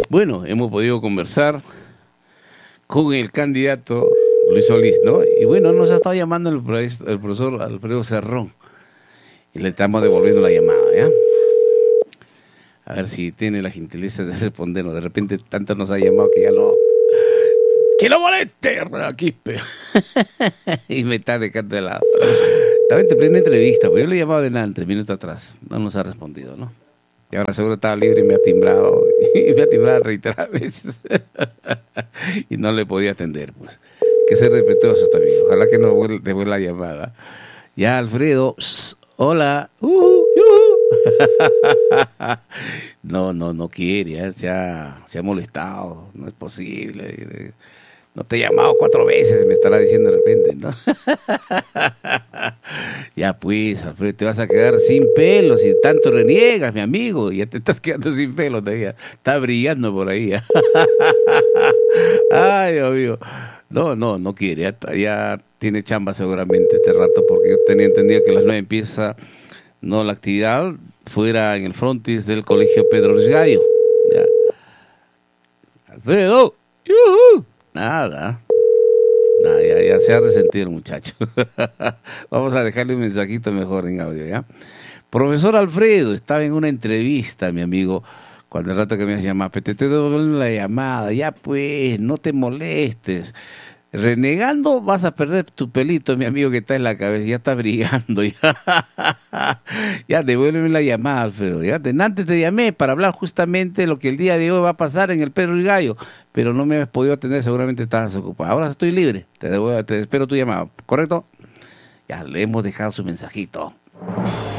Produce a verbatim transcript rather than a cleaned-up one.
Bueno, hemos podido conversar con el candidato Luis Solís, ¿no? Y bueno, nos ha estado llamando el, el profesor Alfredo Cerrón. Y le estamos devolviendo la llamada, ¿ya? A ver si tiene la gentileza de respondernos. De repente tanto nos ha llamado que ya lo... ¡Que lo moleste, Quispe! Y me está dejando de lado. Estaba en plena entrevista, pues yo le he llamado delante, minutos atrás. No nos ha respondido, ¿no? Y ahora seguro estaba libre y me ha timbrado. Y me ha timbrado reiteradas veces. Y no le podía atender, pues. Que ser respetuoso también. Ojalá que no devuelva la llamada. Ya, Alfredo. Hola. Uh, uh. No, no, no quiere. ¿eh? Se, ha, se ha molestado. No es posible. No te he llamado cuatro veces, me estará diciendo de repente, ¿no? Ya pues, Alfredo, te vas a quedar sin pelo si tanto reniegas, mi amigo. Ya te estás quedando sin pelo todavía. Está brillando por ahí. ¿eh? Ay, Dios mío. No, no, no quiere. Ya, ya tiene chamba seguramente este rato, porque yo tenía entendido que a las nueve empieza no la actividad fuera en el frontis del colegio Pedro Luis Gallo. Ya. Alfredo. ¡Yuhu! Nada. Nada, ya, ya se ha resentido el muchacho. Vamos a dejarle un mensajito mejor en audio, ¿ya? Profesor Alfredo, estaba en una entrevista, mi amigo, cuando el rato que me has llamado, pero te estoy devolviendo la llamada, ya pues, no te molestes. Renegando vas a perder tu pelito, mi amigo, que está en la cabeza, ya está brillando. Ya, ya devuélveme la llamada, Alfredo. Ya, de antes te llamé para hablar justamente de lo que el día de hoy va a pasar en el Pedro y Gallo, pero no me has podido atender, seguramente estabas ocupado. Ahora estoy libre, te, devuelvo, te espero tu llamada, ¿correcto? Ya le hemos dejado su mensajito.